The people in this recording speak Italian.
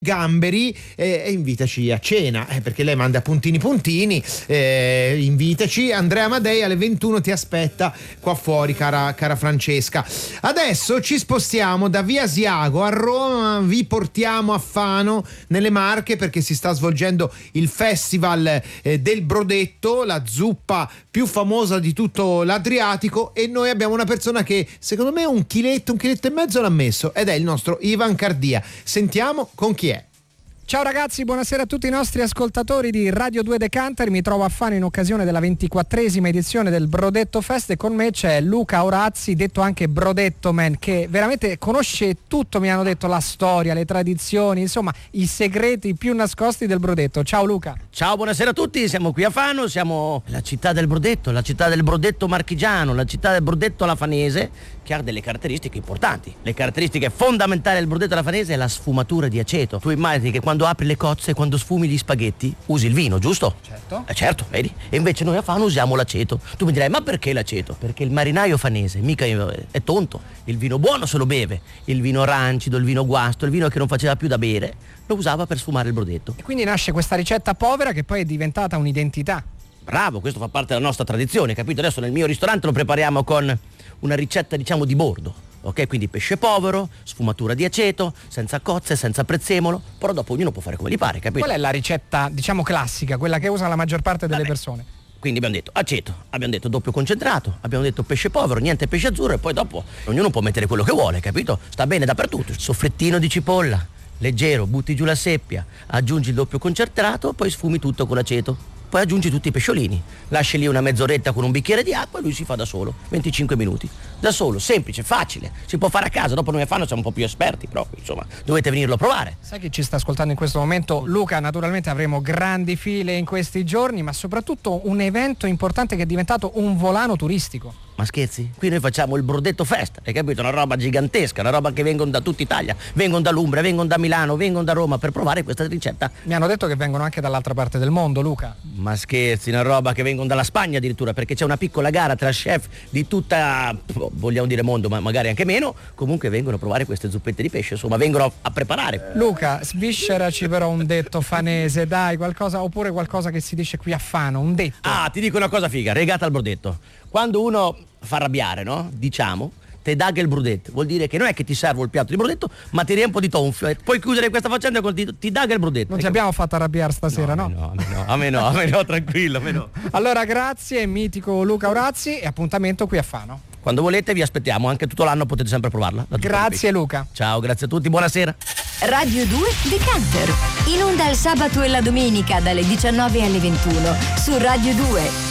Gamberi, invitaci a cena, perché lei manda puntini, invitaci. Andrea Amadei alle 21 ti aspetta qua fuori, cara Francesca. Adesso ci spostiamo da Via Asiago a Roma, vi portiamo a Fano nelle Marche, perché si sta svolgendo il festival del Brodetto, la zuppa più famosa di tutto l'Adriatico, e noi abbiamo una persona che secondo me un chiletto e mezzo l'ha messo, ed è il nostro Ivan Cardia. Sentiamo con chi è. Ciao ragazzi, buonasera a tutti i nostri ascoltatori di Radio 2 Decanter. Mi trovo a Fano in occasione della 24esima edizione del Brodetto Fest e con me c'è Luca Orazzi, detto anche Brodetto Man, che veramente conosce tutto, mi hanno detto, la storia, le tradizioni, insomma i segreti più nascosti del Brodetto. Ciao Luca. Ciao, buonasera a tutti, siamo qui a Fano, siamo la città del Brodetto, la città del Brodetto marchigiano, la città del Brodetto alafanese, che ha delle caratteristiche importanti. Le caratteristiche fondamentali del Brodetto alafanese è la sfumatura di aceto. Tu immagini che quando apri le cozze, quando sfumi gli spaghetti, usi il vino, giusto? Certo. Certo, vedi? E invece noi a Fano usiamo l'aceto. Tu mi dirai, ma perché l'aceto? Perché il marinaio fanese mica è tonto. Il vino buono se lo beve. Il vino rancido, il vino guasto, il vino che non faceva più da bere, lo usava per sfumare il Brodetto. E quindi nasce questa ricetta povera che poi è diventata un'identità. Bravo, questo fa parte della nostra tradizione, capito? Adesso nel mio ristorante lo prepariamo con una ricetta, diciamo, di bordo. Ok, quindi pesce povero, sfumatura di aceto, senza cozze, senza prezzemolo, però dopo ognuno può fare come gli pare, capito? Qual è la ricetta, diciamo, classica, quella che usa la maggior parte delle persone? Quindi abbiamo detto aceto, abbiamo detto doppio concentrato, abbiamo detto pesce povero, niente pesce azzurro, e poi dopo ognuno può mettere quello che vuole, capito? Sta bene dappertutto. Soffrettino di cipolla, leggero, butti giù la seppia, aggiungi il doppio concentrato, poi sfumi tutto con l'aceto. Poi aggiungi tutti i pesciolini, lasci lì una mezz'oretta con un bicchiere di acqua e lui si fa da solo, 25 minuti. Da solo, semplice, facile, si può fare a casa. Dopo noi a Fano siamo un po' più esperti, però insomma dovete venirlo a provare. Sai chi ci sta ascoltando in questo momento? Luca, naturalmente avremo grandi file in questi giorni, ma soprattutto un evento importante che è diventato un volano turistico. Ma scherzi? Qui noi facciamo il Brodetto Fest, hai capito? Una roba gigantesca, una roba che vengono da tutta Italia, vengono dall'Umbria, vengono da Milano, vengono da Roma per provare questa ricetta. Mi hanno detto che vengono anche dall'altra parte del mondo, Luca. Ma scherzi, una roba che vengono dalla Spagna addirittura, perché c'è una piccola gara tra chef di tutta, vogliamo dire mondo, ma magari anche meno, comunque vengono a provare queste zuppette di pesce, insomma vengono a preparare. Luca, svisceraci però un detto fanese, dai, qualcosa, oppure qualcosa che si dice qui a Fano, un detto. Ah, ti dico una cosa figa, regata al Brodetto. Quando uno fa arrabbiare, no? Diciamo, te daghe il Brodetto, vuol dire che non è che ti servo il piatto di Brodetto, ma ti riempo di tonfio. E puoi chiudere questa faccenda con ti daghe il Brodetto. Non ti abbiamo fatto arrabbiare stasera, no? A me no, tranquillo, a me no. Allora grazie, mitico Luca Orazzi, e appuntamento qui a Fano. Quando volete vi aspettiamo, anche tutto l'anno potete sempre provarla. Grazie Luca. Ciao, grazie a tutti, buonasera. Radio 2 Decanter, in onda il sabato e la domenica dalle 19 alle 21 su Radio 2.